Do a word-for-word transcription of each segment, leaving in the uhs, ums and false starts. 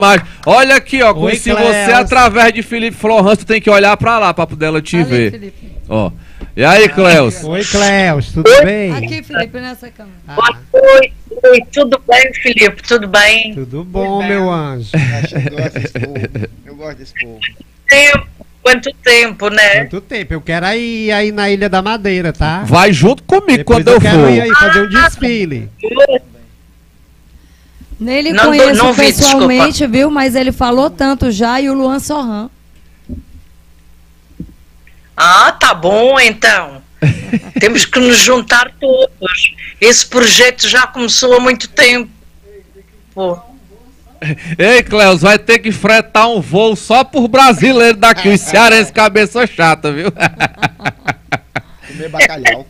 Mas olha aqui, ó, Oi, se Cleus. você através de Felipe Florence, tu tem que olhar pra lá pra poder ela te Ali, ver. Felipe. Ó. E aí, Cleus? Oi, Cleus, tudo bem? Aqui, Felipe, nessa câmera. Ah, Oi, oi, tudo bem, Felipe? Tudo bem? tudo bom, meu anjo? Acho que eu gosto desse povo. Eu gosto desse povo. Tempo, quanto tempo, né? Quanto tempo? Eu quero ir aí na Ilha da Madeira, tá? Vai junto comigo Depois quando eu, eu quero for. ir aí fazer um desfile. Nele Não, conheço não vi, pessoalmente, viu? Mas ele falou tanto já, e o Luan Sorran. Ah, tá bom, então. Temos que nos juntar todos. Esse projeto já começou há muito tempo. Pô. Ei, Cleus, vai ter que fretar um voo só por brasileiro daqui, os cearenses cabeça chata, viu? Comer bacalhau.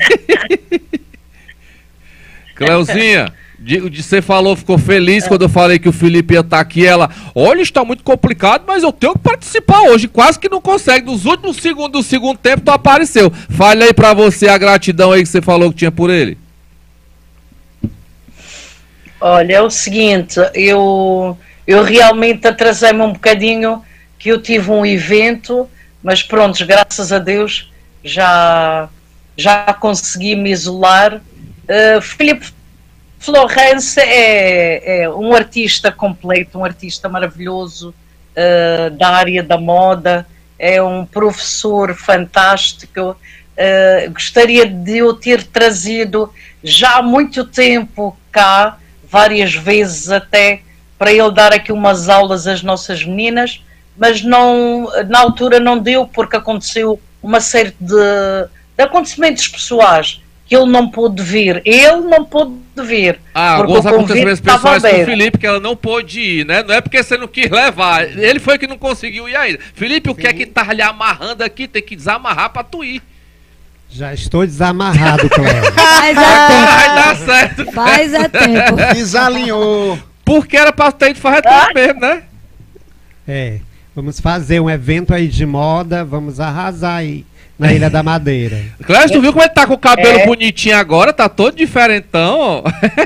Cleuzinha, de, de, você falou, ficou feliz quando eu falei que o Felipe ia estar aqui. Ela, olha, está muito complicado, mas eu tenho que participar hoje. Quase que não consegue. Nos últimos segundos do segundo tempo, tu apareceu. Fale aí pra você a gratidão aí que você falou que tinha por ele. Olha, é o seguinte, eu, eu realmente atrasei-me um bocadinho, que eu tive um evento, mas pronto, graças a Deus já, já consegui me isolar. Uh, Filipe Florence é, é um artista completo, um artista maravilhoso uh, da área da moda, é um professor fantástico. Uh, gostaria de eu ter trazido já há muito tempo cá, várias vezes até, para ele dar aqui umas aulas às nossas meninas, mas não, na altura não deu, porque aconteceu uma série de, de acontecimentos pessoais que ele não pôde vir. Ele não pôde vir. Ah, porque alguns o convite acontecimentos estava pessoais com o aberto. Felipe, que ela não pôde ir, né? Não é porque você não quis levar. Ele foi que não conseguiu ir ainda. Felipe, o que é que tá lhe amarrando aqui? Tem que desamarrar pra tu ir. Já estou desamarrado, Cleus. Faz Agora é vai tempo. dar certo. Faz é tempo. Desalinhou. Porque era pra ter ido fazer tudo mesmo, né? É, vamos fazer um evento aí de moda, vamos arrasar aí na Ilha da Madeira. Clécio, tu viu como ele tá com o cabelo É. bonitinho agora? Tá todo diferentão, ó.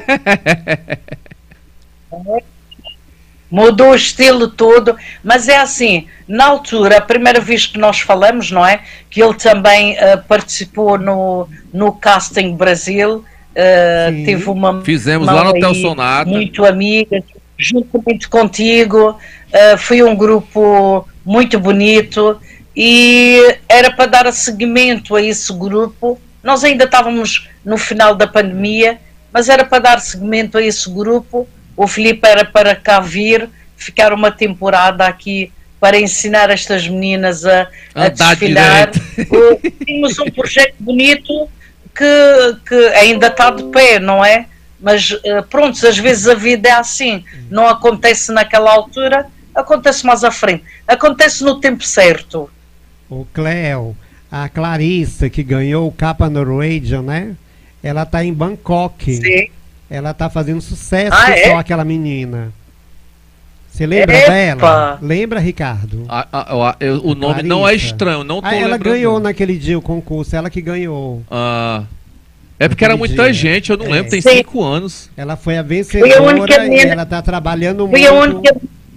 Mudou o estilo todo, mas é assim, na altura, a primeira vez que nós falamos, não é? Que ele também uh, participou no, no Casting Brasil, uh, Sim. teve uma Fizemos uma lá no Hotel aí Sonata. muito amiga, juntamente contigo, uh, foi um grupo muito bonito e era para dar seguimento a esse grupo. Nós ainda estávamos no final da pandemia, mas era para dar seguimento a esse grupo. O Filipe era para cá vir, ficar uma temporada aqui para ensinar estas meninas a, a Andar desfilar. direito. O- Tínhamos um projeto bonito que, que ainda está de pé, não é? Mas eh, pronto, às vezes a vida é assim. Não acontece naquela altura, acontece mais à frente. Acontece no tempo certo. O Cleo, a Clarissa, que ganhou o Capa Norwegian, né? Ela tá em Bangkok. Sim. Ela tá fazendo sucesso, Ah, é? só aquela menina. Você lembra Epa! dela? Lembra, Ricardo? Ah, ah, ah, eu- o nome não é Clarissa. estranho, não tô Ah, ela lembrando. ganhou naquele dia o concurso, ela que ganhou. Ah, é porque era Naquele muita dia. gente, eu não É. lembro, tem Sim. cinco anos. Ela foi a Fui a vencedora única e menina- ela tá trabalhando Fui a muito. única.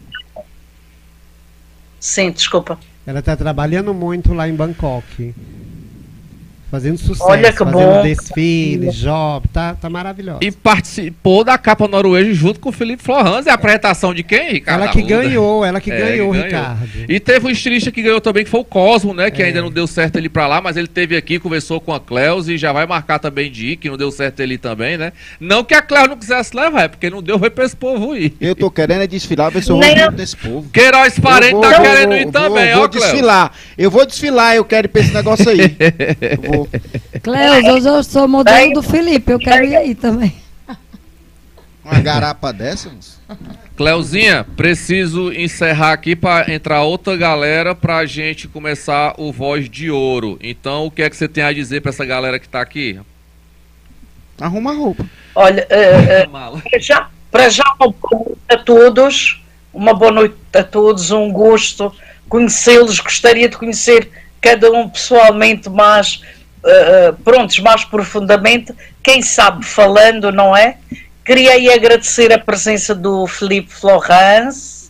Sim, desculpa. Ela tá trabalhando muito lá em Bangkok. Fazendo sucesso, Olha que fazendo bom. desfile, job, tá, tá maravilhosa. E participou da capa norueguesa junto com o Felipe Florence. É a apresentação de quem, Ricardo? Ela que Arruda? ganhou, ela que É, ganhou, que Ricardo. E teve um estilista que ganhou também, que foi o Cosmo, né? Que É. ainda não deu certo ele ir pra lá, mas ele teve aqui, conversou com a Cleus e já vai marcar também de ir, que não deu certo ele ir também, né? Não que a Cleus não quisesse levar, é porque não deu, foi pra esse povo ir. Eu tô querendo é desfilar, ver se eu vou Nem eu- junto desse povo. Queiroz Parente Eu tá vou, querendo vou, ir vou, também, vou ó, Cleus. desfilar. Eu vou desfilar, eu quero ir pra esse negócio aí. Eu vou. Cleus, hoje eu sou modelo do Felipe, eu quero ir aí também. Uma garapa dessa, moço? Cleuzinha, preciso encerrar aqui pra entrar outra galera pra gente começar o Voz de Ouro. Então, o que é que você tem a dizer pra essa galera que tá aqui? Arruma a roupa. Olha, eh, eh, Mala. para já, para já uma boa noite a todos, uma boa noite a todos, um gosto conhecê-los, gostaria de conhecer cada um pessoalmente mais, uh, prontos, mais profundamente, quem sabe falando, não é? Que Queria aí agradecer a presença do Filipe Florence.